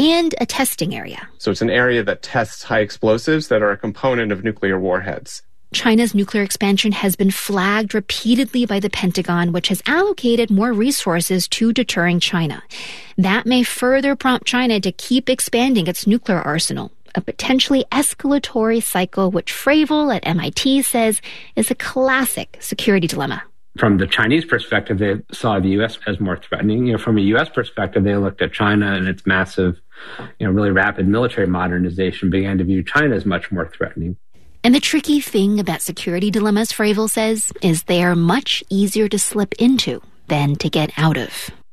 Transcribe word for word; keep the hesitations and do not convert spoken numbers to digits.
and a testing area. So it's an area that tests high explosives that are a component of nuclear warheads. China's nuclear expansion has been flagged repeatedly by the Pentagon, which has allocated more resources to deterring China. That may further prompt China to keep expanding its nuclear arsenal, a potentially escalatory cycle which Fravel at M I T says is a classic security dilemma. From the Chinese perspective, they saw the U S as more threatening. You know, from a U S perspective, they looked at China and its massive, you know, really rapid military modernization, began to view China as much more threatening. And the tricky thing about security dilemmas, Fravel says, is they are much easier to slip into than to get out of.